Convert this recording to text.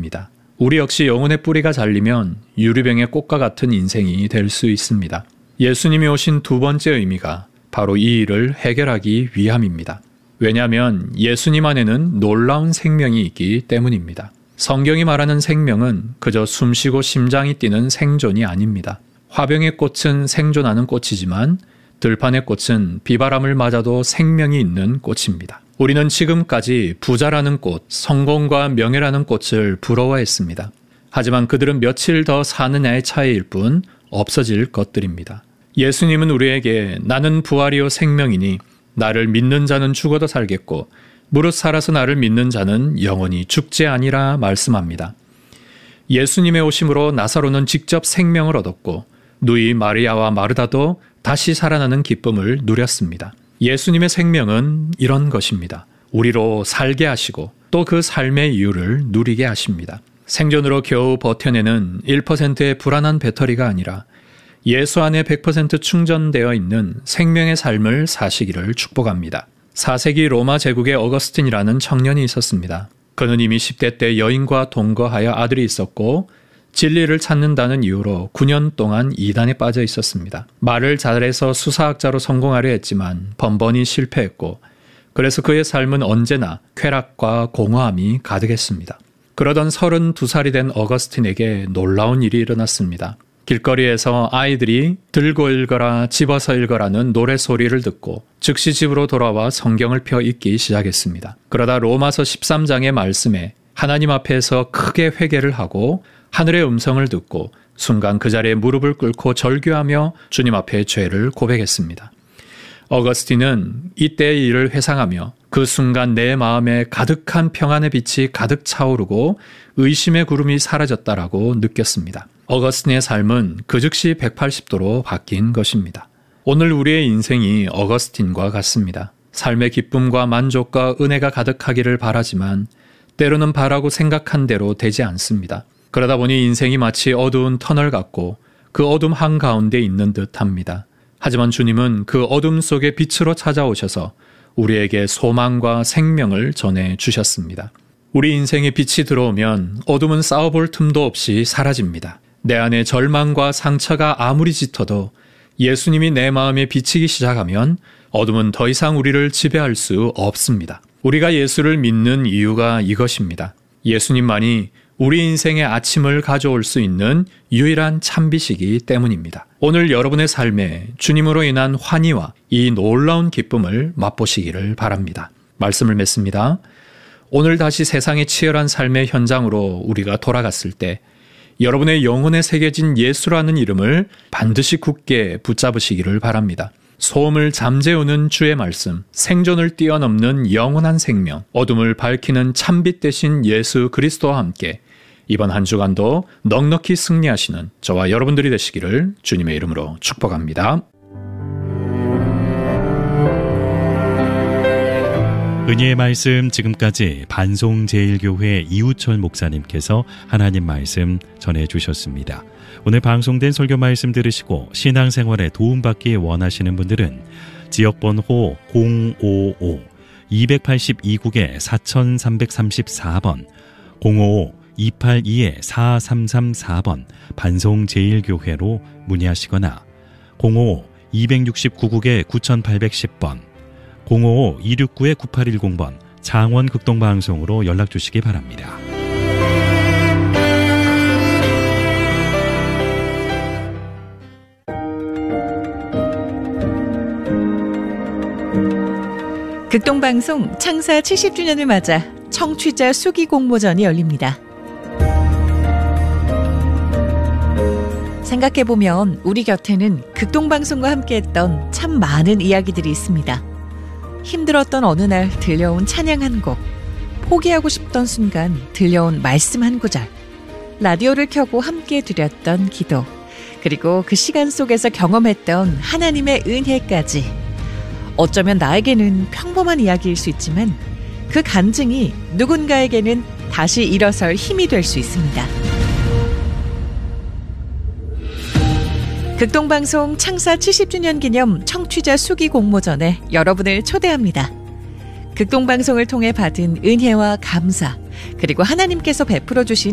의미입니다. 우리 역시 영혼의 뿌리가 잘리면 유리병의 꽃과 같은 인생이 될 수 있습니다. 예수님이 오신 두 번째 의미가 바로 이 일을 해결하기 위함입니다. 왜냐하면 예수님 안에는 놀라운 생명이 있기 때문입니다. 성경이 말하는 생명은 그저 숨쉬고 심장이 뛰는 생존이 아닙니다. 화병의 꽃은 생존하는 꽃이지만 들판의 꽃은 비바람을 맞아도 생명이 있는 꽃입니다. 우리는 지금까지 부자라는 꽃, 성공과 명예라는 꽃을 부러워했습니다. 하지만 그들은 며칠 더 사느냐의 차이일 뿐 없어질 것들입니다. 예수님은 우리에게 나는 부활이요 생명이니 나를 믿는 자는 죽어도 살겠고 무릇 살아서 나를 믿는 자는 영원히 죽지 아니라 말씀합니다. 예수님의 오심으로 나사로는 직접 생명을 얻었고 누이 마리아와 마르다도 다시 살아나는 기쁨을 누렸습니다. 예수님의 생명은 이런 것입니다. 우리로 살게 하시고 또 그 삶의 이유를 누리게 하십니다. 생존으로 겨우 버텨내는 1%의 불안한 배터리가 아니라 예수 안에 100% 충전되어 있는 생명의 삶을 사시기를 축복합니다. 4세기 로마 제국의 어거스틴이라는 청년이 있었습니다. 그는 이미 10대 때 여인과 동거하여 아들이 있었고 진리를 찾는다는 이유로 9년 동안 이단에 빠져 있었습니다. 말을 잘해서 수사학자로 성공하려 했지만 번번이 실패했고 그래서 그의 삶은 언제나 쾌락과 공허함이 가득했습니다. 그러던 32살이 된 어거스틴에게 놀라운 일이 일어났습니다. 길거리에서 아이들이 들고 읽어라 집어서 읽어라는 노래소리를 듣고 즉시 집으로 돌아와 성경을 펴 읽기 시작했습니다. 그러다 로마서 13장의 말씀에 하나님 앞에서 크게 회개를 하고 하늘의 음성을 듣고 순간 그 자리에 무릎을 꿇고 절규하며 주님 앞에 죄를 고백했습니다. 어거스틴은 이때의 일을 회상하며 그 순간 내 마음에 가득한 평안의 빛이 가득 차오르고 의심의 구름이 사라졌다라고 느꼈습니다. 어거스틴의 삶은 그 즉시 180도로 바뀐 것입니다. 오늘 우리의 인생이 어거스틴과 같습니다. 삶의 기쁨과 만족과 은혜가 가득하기를 바라지만 때로는 바라고 생각한 대로 되지 않습니다. 그러다 보니 인생이 마치 어두운 터널 같고 그 어둠 한가운데 있는 듯합니다. 하지만 주님은 그 어둠 속에 빛으로 찾아오셔서 우리에게 소망과 생명을 전해주셨습니다. 우리 인생에 빛이 들어오면 어둠은 싸워볼 틈도 없이 사라집니다. 내 안에 절망과 상처가 아무리 짙어도 예수님이 내 마음에 비치기 시작하면 어둠은 더 이상 우리를 지배할 수 없습니다. 우리가 예수를 믿는 이유가 이것입니다. 예수님만이 우리 인생의 아침을 가져올 수 있는 유일한 참빛이기 때문입니다. 오늘 여러분의 삶에 주님으로 인한 환희와 이 놀라운 기쁨을 맛보시기를 바랍니다. 말씀을 맺습니다. 오늘 다시 세상의 치열한 삶의 현장으로 우리가 돌아갔을 때 여러분의 영혼에 새겨진 예수라는 이름을 반드시 굳게 붙잡으시기를 바랍니다. 소음을 잠재우는 주의 말씀, 생존을 뛰어넘는 영원한 생명, 어둠을 밝히는 참빛 되신 예수 그리스도와 함께 이번 한 주간도 넉넉히 승리하시는 저와 여러분들이 되시기를 주님의 이름으로 축복합니다. 은혜의 말씀 지금까지 반송제일교회 이우철 목사님께서 하나님 말씀 전해주셨습니다. 오늘 방송된 설교 말씀 들으시고 신앙생활에 도움받기 원하시는 분들은 지역번호 055-282국에 4334번 055-282-4334번 반송제일교회로 문의하시거나 055-269국에 9810번 055-269-9810번 장원극동방송으로 연락주시기 바랍니다. 극동방송 창사 70주년을 맞아 청취자 수기 공모전이 열립니다. 생각해보면 우리 곁에는 극동방송과 함께했던 참 많은 이야기들이 있습니다. 힘들었던 어느 날 들려온 찬양 한 곡, 포기하고 싶던 순간 들려온 말씀 한 구절, 라디오를 켜고 함께 드렸던 기도, 그리고 그 시간 속에서 경험했던 하나님의 은혜까지. 어쩌면 나에게는 평범한 이야기일 수 있지만 그 간증이 누군가에게는 다시 일어설 힘이 될 수 있습니다. 극동방송 창사 70주년 기념 청취자 수기 공모전에 여러분을 초대합니다. 극동방송을 통해 받은 은혜와 감사, 그리고 하나님께서 베풀어 주신